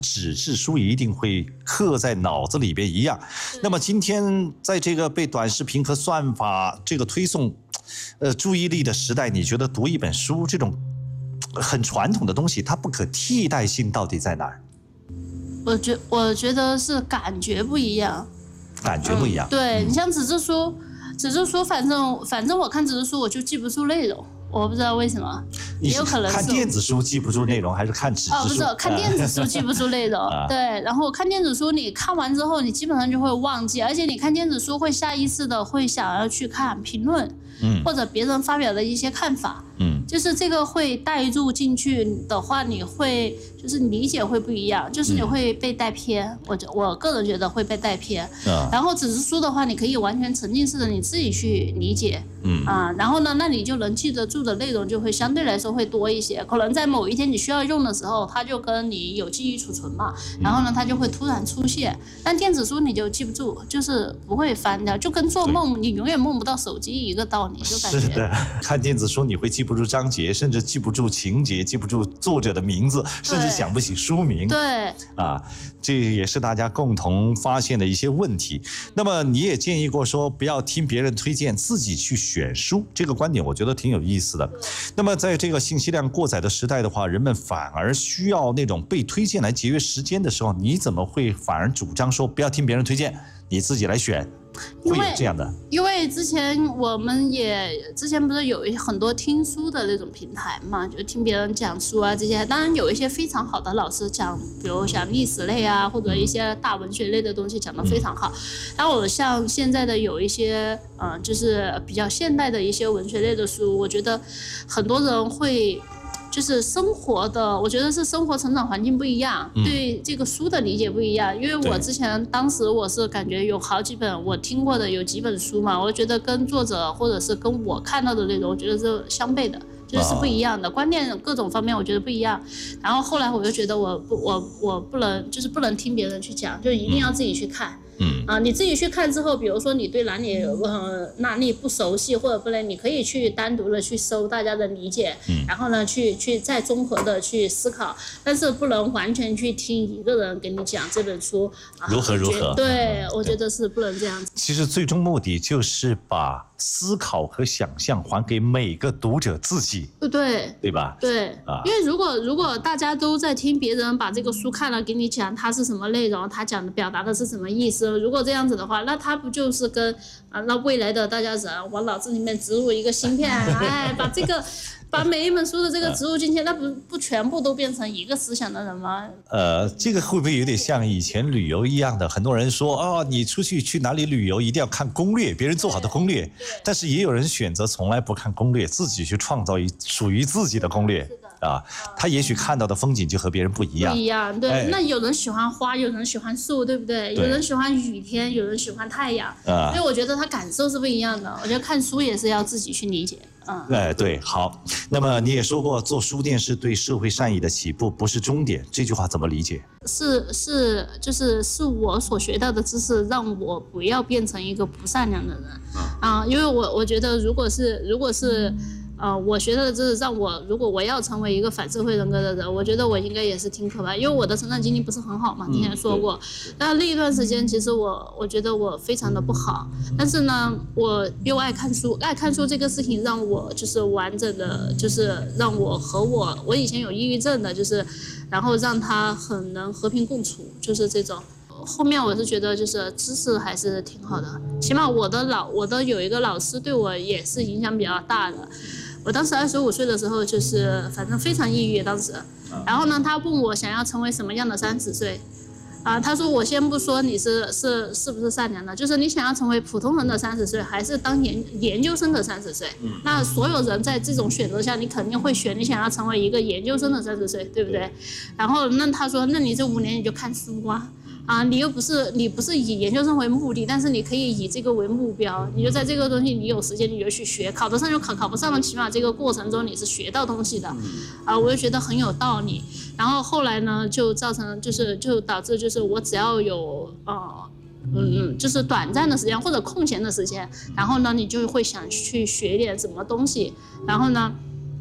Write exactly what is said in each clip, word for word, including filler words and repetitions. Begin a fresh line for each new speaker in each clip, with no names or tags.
纸质书一定会刻在脑子里边一样。那么今天在这个被短视频和算法这个推送，呃，注意力的时代，你觉得读一本书这种很传统的东西，它不可替代性到底在哪儿？
我觉我觉得是感觉不一样，
感觉不一样。
嗯、对、嗯、你像纸质书，纸质书反正反正我看纸质书我就记不住内容。我不知道为什么，也有可能是
看电子书记不住内容，还是看纸质书？
哦，不是，看电子书记不住内容。对，然后看电子书，你看完之后，你基本上就会忘记，而且你看电子书会下意识的会想要去看评论，嗯，或者别人发表的一些看法，嗯，就是这个会带入进去的话，你会就是理解会不一样，就是你会被带偏。嗯、我我个人觉得会被带偏。嗯、然后纸质书的话，你可以完全沉浸式的你自己去理解。嗯啊，然后呢，那你就能记得住的内容就会相对来说会多一些。可能在某一天你需要用的时候，它就跟你有记忆储存嘛，然后呢，它就会突然出现。但电子书你就记不住，就是不会翻掉，就跟做梦你永远梦不到手机一个道理，就感觉。
是的，看电子书你会记不住章节，甚至记不住情节，记不住作者的名字，甚至想不起书名。
对
啊，这也是大家共同发现的一些问题。那么你也建议过说，不要听别人推荐，自己去选书，这个观点我觉得挺有意思的。那么在这个信息量过载的时代的话，人们反而需要那种被推荐来节约时间的时候，你怎么会反而主张说不要听别人推荐，你自己来选？会有这样的，
因为之前我们也之前不是有很多听书的那种平台嘛，就听别人讲书啊这些。当然有一些非常好的老师讲，比如像历史类啊，或者一些大文学类的东西讲得非常好。然后我像现在的有一些嗯、呃，就是比较现代的一些文学类的书，我觉得很多人会。就是生活的，我觉得是生活成长环境不一样，嗯、对这个书的理解不一样。因为我之前当时我是感觉有好几本我听过的有几本书嘛，我觉得跟作者或者是跟我看到的内容，我觉得是相悖的，就是是不一样的、哦、观念各种方面我觉得不一样。然后后来我就觉得我不我我不能就是不能听别人去讲，就一定要自己去看。嗯啊，你自己去看之后，比如说你对哪里呃哪里不熟悉或者不能，你可以去单独的去搜大家的理解，嗯、然后呢去去再综合的去思考，但是不能完全去听一个人给你讲这本书、啊、
如何如何。
对，我觉得是不能这样子。
其实最终目的就是把思考和想象还给每个读者自己，
对
对吧？
对，啊、因为如果如果大家都在听别人把这个书看了给你讲它是什么内容，他讲的表达的是什么意思，如果这样子的话，那他不就是跟啊，那未来的大家人往脑子里面植入一个芯片，哎，把这个把每一本书的这个植入进去，那不不全部都变成一个思想的人吗？
呃，这个会不会有点像以前旅游一样的？很多人说哦，你出去去哪里旅游一定要看攻略，别人做好的攻略，但是也有人选择从来不看攻略，自己去创造一属于自己的攻略。啊，他也许看到的风景就和别人不一样。
不一样，对。哎、那有人喜欢花，有人喜欢树，对不对？对，有人喜欢雨天，有人喜欢太阳。啊，所以我觉得他感受是不一样的。我觉得看书也是要自己去理解。嗯，
哎，对，好。那么你也说过，做书店是对社会善意的起步，不是终点。这句话怎么理解？
是是，就是是我所学到的知识，让我不要变成一个不善良的人。啊，因为我我觉得，如果是如果是。呃，我学到的知识让我，如果我要成为一个反社会人格的人，我觉得我应该也是挺可怕，因为我的成长经历不是很好嘛，之前说过。但那一段时间，其实我我觉得我非常的不好，但是呢，我又爱看书，爱看书这个事情让我就是完整的，就是让我和我，我以前有抑郁症的，就是然后让他很能和平共处，就是这种。后面我是觉得就是知识还是挺好的，起码我的老我的有一个老师对我也是影响比较大的。我当时二十五岁的时候，就是反正非常抑郁当时。然后呢，他问我想要成为什么样的三十岁，啊，他说我先不说你是是是不是善良的，就是你想要成为普通人的三十岁，还是当研研究生的三十岁？那所有人在这种选择下，你肯定会选你想要成为一个研究生的三十岁，对不对？然后那他说，那你这五年你就看书啊。啊，你又不是你不是以研究生为目的，但是你可以以这个为目标，你就在这个东西你有时间你就去学，考得上就考，考不上了起码这个过程中你是学到东西的，啊，我就觉得很有道理。然后后来呢，就造成就是就导致就是我只要有呃嗯就是短暂的时间或者空闲的时间，然后呢你就会想去学点什么东西，然后呢。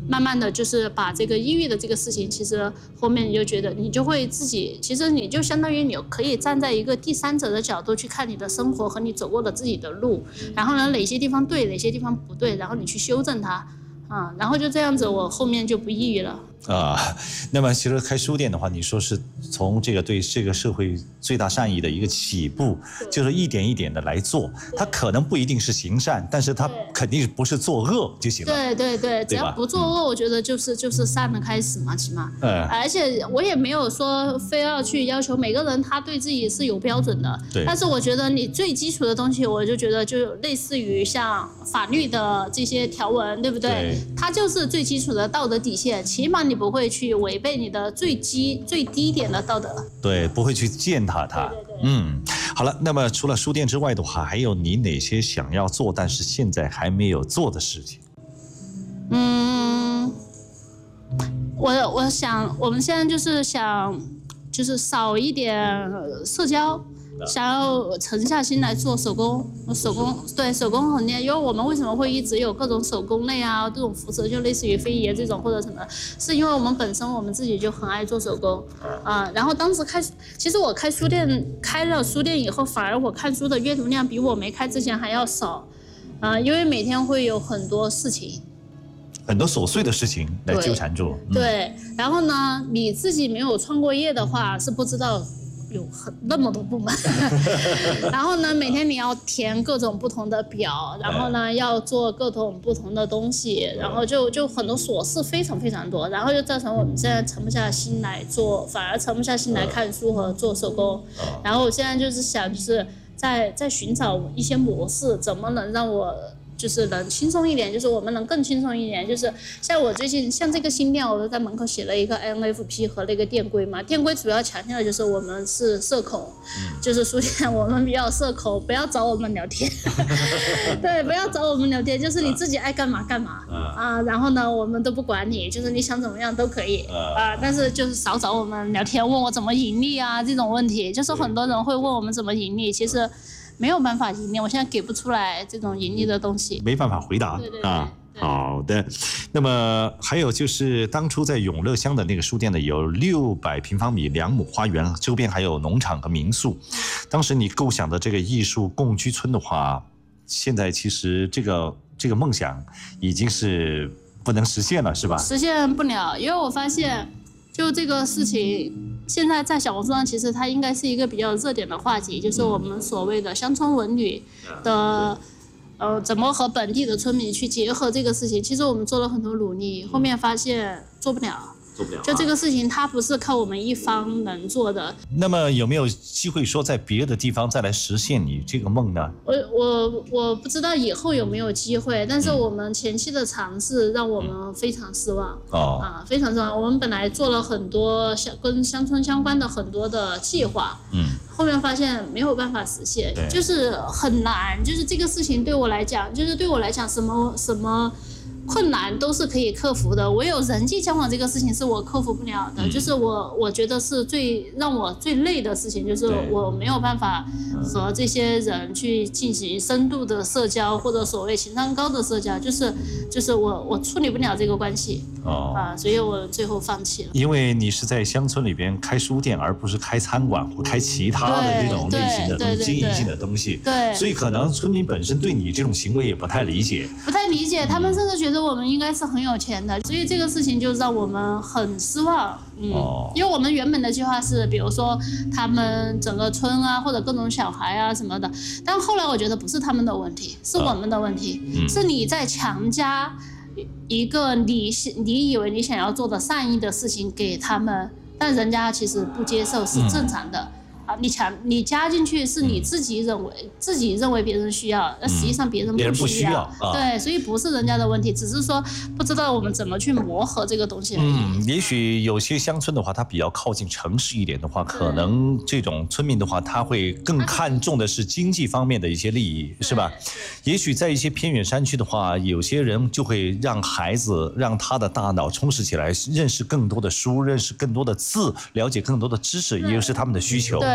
慢慢的就是把这个抑郁的这个事情，其实后面你就觉得你就会自己，其实你就相当于你可以站在一个第三者的角度去看你的生活和你走过的自己的路，然后呢哪些地方对，哪些地方不对，然后你去修正它，啊、嗯，然后就这样子，我后面就不抑郁了。
啊，那么其实开书店的话，你说是从这个对这个社会最大善意的一个起步，就是一点一点的来做，它可能不一定是行善，但是它肯定不是作恶就行了。
对对对，只要不作恶，我觉得就是就是善的开始嘛，起码。
嗯。
而且我也没有说非要去要求每个人他对自己是有标准的，
对。
但是我觉得你最基础的东西，我就觉得就类似于像法律的这些条文，对不对？
对。
它就是最基础的道德底线，起码你不会去违背你的最基最低点的道德。
对，不会去践踏它。
对对对。
嗯，好了，那么除了书店之外的话，还有你哪些想要做但是现在还没有做的事情？
嗯，我我想我们现在就是想就是少一点社交。想要沉下心来做手工，手工对手工很厉害，因为我们为什么会一直有各种手工类啊，这种服饰就类似于非遗这种或者什么，是因为我们本身我们自己就很爱做手工啊、呃。然后当时开，其实我开书店开了书店以后，反而我看书的阅读量比我没开之前还要少啊、呃，因为每天会有很多事情。
很多琐碎的事情来纠缠住。
对，嗯、对，然后呢，你自己没有创过业的话，是不知道。有很那么多部门，然后呢，每天你要填各种不同的表，然后呢，要做各种不同的东西，然后就就很多琐事非常非常多，然后就造成我们现在沉不下心来做，反而沉不下心来看书和做手工。然后我现在就是想，就是在在寻找一些模式，怎么能让我。就是能轻松一点，就是我们能更轻松一点。就是像我最近像这个新店，我都在门口写了一个 N F P 和那个店规嘛。店规主要强调的就是我们是社恐，嗯、就是书店我们比较社恐，不要找我们聊天。对，不要找我们聊天，就是你自己爱干嘛干嘛、嗯、啊。然后呢，我们都不管你，就是你想怎么样都可以、嗯、啊。但是就是少找我们聊天，问我怎么盈利啊这种问题。就是很多人会问我们怎么盈利，其实。没有办法盈利，我现在给不出来这种盈利的东西，
没办法回答。
对对对
啊。好的，那么还有就是当初在永乐乡的那个书店呢，有六百平方米两亩花园，周边还有农场和民宿。当时你构想的这个艺术共居村的话，现在其实这个这个梦想已经是不能实现了，是吧？
实现不了，因为我发现就这个事情。现在在小红书上，其实它应该是一个比较热点的话题，就是我们所谓的乡村文旅的，呃，怎么和本地的村民去结合这个事情。其实我们做了很多努力，后面发现做不了。做不了。就这个事情，它不是靠我们一方能做的。
那么有没有机会说在别的地方再来实现你这个梦呢？
我我我不知道以后有没有机会，但是我们前期的尝试让我们非常失望。哦、嗯。啊，非常失望。我们本来做了很多乡跟乡村相关的很多的计划。嗯。后面发现没有办法实现，就是很难。就是这个事情对我来讲，就是对我来讲，什么什么。困难都是可以克服的，唯有人际交往这个事情是我克服不了的，嗯、就是我我觉得是最让我最累的事情，就是我没有办法和这些人去进行深度的社交，或者所谓情商高的社交，就是就是我我处理不了这个关系。哦啊，所以我最后放弃了。
因为你是在乡村里边开书店，而不是开餐馆或开其他的这种类型的东西、经营性的东西。
对，
所以可能村民本身对你这种行为也不太理解。
不太理解，他们甚至觉得我们应该是很有钱的，所以这个事情就让我们很失望。嗯，哦、因为我们原本的计划是，比如说他们整个村啊，或者各种小孩啊什么的，但后来我觉得不是他们的问题，是我们的问题，嗯、是你在强加。一个你你以为你想要做的善意的事情给他们，但人家其实不接受是正常的。嗯啊，你强你加进去是你自己认为、嗯、自己认为别人需要，那实际上别人不需要。
别人不需要啊、
对，所以不是人家的问题，只是说不知道我们怎么去磨合这个东西而已。
嗯，也许有些乡村的话，它比较靠近城市一点的话，可能这种村民的话，他会更看重的是经济方面的一些利益，是吧？也许在一些偏远山区的话，有些人就会让孩子让他的大脑充实起来，认识更多的书，认识更多的字，了解更多的知识，也就是他们的需求。
对。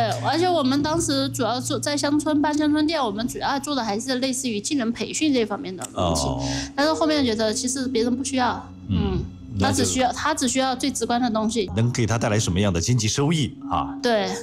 对，而且我们当时主要做在乡村办乡村店，我们主要做的还是类似于技能培训这方面的东西。哦、但是后面觉得其实别人不需要，嗯。嗯他只需要，他只需要最直观的东西，
能给他带来什么样的经济收益啊？
对，